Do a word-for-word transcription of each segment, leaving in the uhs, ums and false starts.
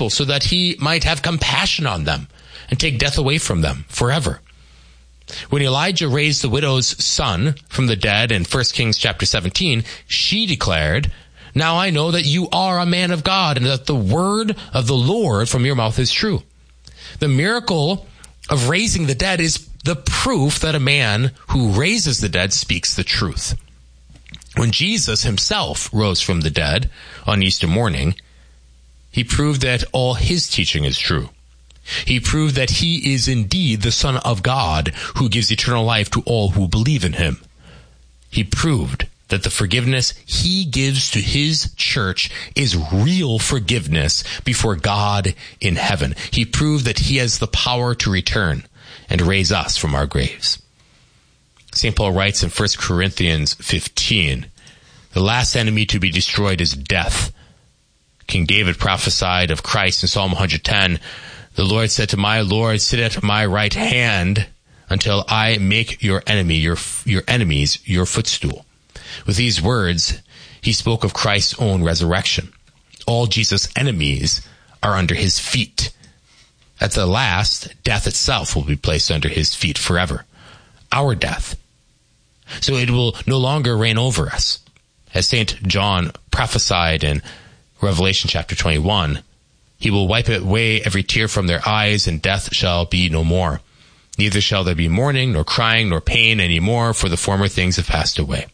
people so that he might have compassion on them and take death away from them forever. When Elijah raised the widow's son from the dead in First Kings chapter seventeen, she declared, "Now I know that you are a man of God and that the word of the Lord from your mouth is true." The miracle of raising the dead is the proof that a man who raises the dead speaks the truth. When Jesus himself rose from the dead on Easter morning, he proved that all his teaching is true. He proved that he is indeed the Son of God who gives eternal life to all who believe in him. He proved that the forgiveness he gives to his church is real forgiveness before God in heaven. He proved that he has the power to return and raise us from our graves. Saint Paul writes in First Corinthians fifteen, "The last enemy to be destroyed is death." King David prophesied of Christ in Psalm one hundred ten, "The Lord said to my Lord, sit at my right hand until I make your enemy, your, your enemies, your footstool." With these words, he spoke of Christ's own resurrection. All Jesus' enemies are under his feet. At the last, death itself will be placed under his feet forever. Our death. So it will no longer reign over us. As Saint John prophesied in Revelation chapter twenty-one, he will wipe away every tear from their eyes, and death shall be no more. Neither shall there be mourning, nor crying, nor pain any more, for the former things have passed away.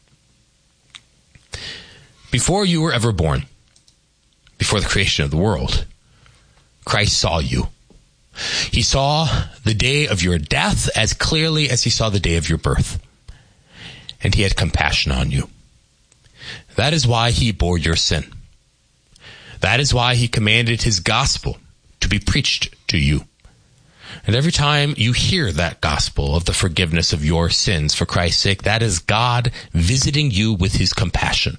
Before you were ever born, before the creation of the world, Christ saw you. He saw the day of your death as clearly as he saw the day of your birth. And he had compassion on you. That is why he bore your sin. That is why he commanded his gospel to be preached to you. And every time you hear that gospel of the forgiveness of your sins for Christ's sake, that is God visiting you with his compassion.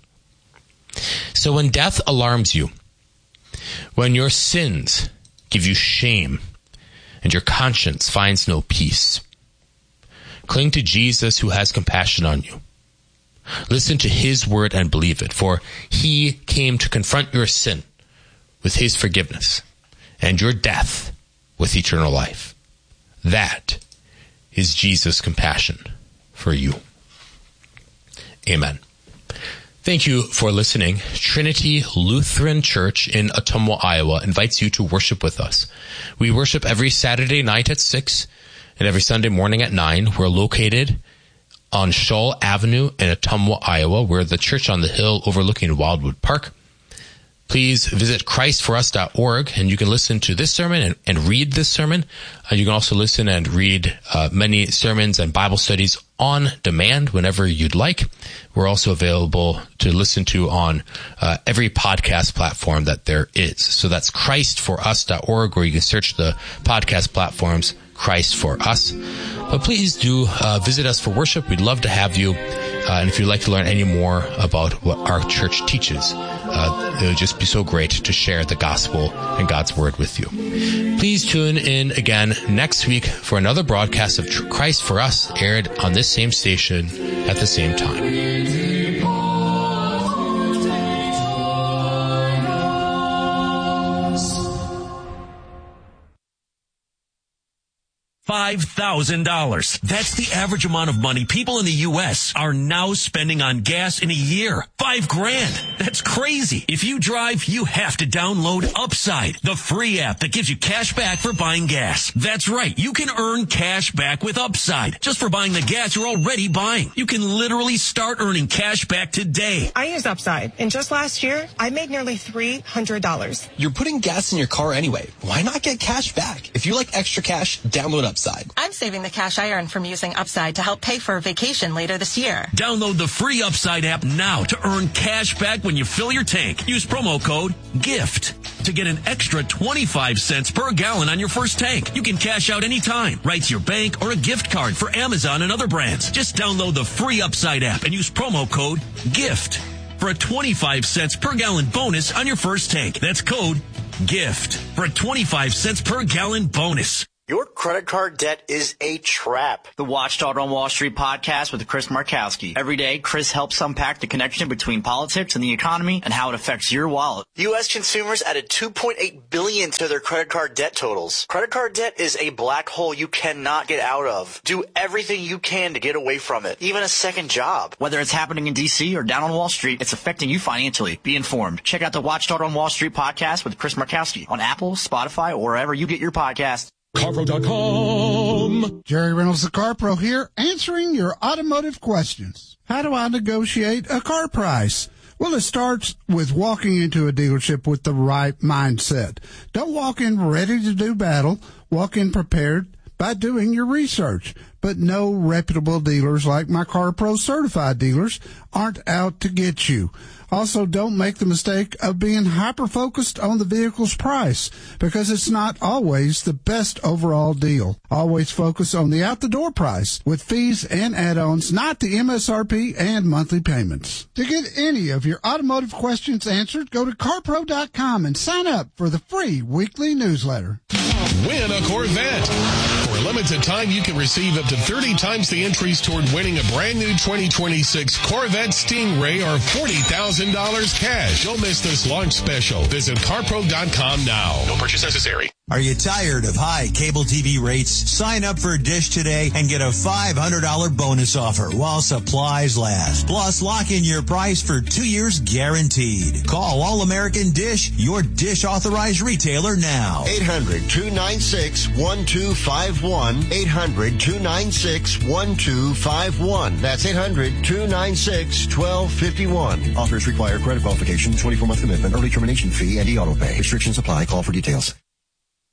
So when death alarms you, when your sins give you shame, and your conscience finds no peace, cling to Jesus who has compassion on you. Listen to his word and believe it, for he came to confront your sin with his forgiveness and your death with eternal life. That is Jesus' compassion for you. Amen. Thank you for listening. Trinity Lutheran Church in Ottumwa, Iowa invites you to worship with us. We worship every Saturday night at six and every Sunday morning at nine. We're located on Shull Avenue in Ottumwa, Iowa. We're the church on the hill overlooking Wildwood Park. Please visit Christ for us dot org, and you can listen to this sermon and, and read this sermon. Uh, you can also listen and read uh, many sermons and Bible studies on demand whenever you'd like. We're also available to listen to on uh, every podcast platform that there is. So that's Christ for us dot org, or you can search the podcast platforms Christ for Us. But please do uh, visit us for worship. We'd love to have you. Uh, and if you'd like to learn any more about what our church teaches, uh, it would just be so great to share the gospel and God's word with you. Please tune in again next week for another broadcast of Christ for Us, aired on this same station at the same time. five thousand dollars. That's the average amount of money people in the U S are now spending on gas in a year. Five grand. That's crazy. If you drive, you have to download Upside, the free app that gives you cash back for buying gas. That's right. You can earn cash back with Upside just for buying the gas you're already buying. You can literally start earning cash back today. I use Upside, and just last year, I made nearly three hundred dollars. You're putting gas in your car anyway. Why not get cash back? If you like extra cash, download Upside. I'm saving the cash I earn from using Upside to help pay for a vacation later this year. Download the free Upside app now to earn cash back when you fill your tank. Use promo code GIFT to get an extra twenty-five cents per gallon on your first tank. You can cash out anytime, right to your bank or a gift card for Amazon and other brands. Just download the free Upside app and use promo code GIFT for a twenty-five cents per gallon bonus on your first tank. That's code GIFT for a twenty-five cents per gallon bonus. Your credit card debt is a trap. The Watchdog on Wall Street podcast with Chris Markowski. Every day, Chris helps unpack the connection between politics and the economy and how it affects your wallet. U S consumers added two point eight billion dollars to their credit card debt totals. Credit card debt is a black hole you cannot get out of. Do everything you can to get away from it, even a second job. Whether it's happening in D C or down on Wall Street, it's affecting you financially. Be informed. Check out the Watchdog on Wall Street podcast with Chris Markowski on Apple, Spotify, or wherever you get your podcasts. CarPro dot com. Jerry Reynolds, the CarPro here, answering your automotive questions. How do I negotiate a car price? Well, it starts with walking into a dealership with the right mindset. Don't walk in ready to do battle. Walk in prepared by doing your research. But no reputable dealers like my CarPro certified dealers aren't out to get you. Also, don't make the mistake of being hyper-focused on the vehicle's price, because it's not always the best overall deal. Always focus on the out-the-door price with fees and add-ons, not the M S R P and monthly payments. To get any of your automotive questions answered, go to CarPro dot com and sign up for the free weekly newsletter. Win a Corvette. For a limited time, you can receive up to thirty times the entries toward winning a brand new twenty twenty-six Corvette Stingray or forty thousand dollars cash. Don't miss this launch special. Visit CarPro dot com now. No purchase necessary. Are you tired of high cable T V rates? Sign up for Dish today and get a five hundred dollars bonus offer while supplies last. Plus, lock in your price for two years guaranteed. Call All American Dish, your Dish authorized retailer now. eight hundred, two nine six, one two five one. eight hundred, two nine six, one two five one. That's eight hundred, two nine six, one two five one. Offers require credit qualification, twenty-four month commitment, early termination fee, and e-auto pay. Restrictions apply. Call for details.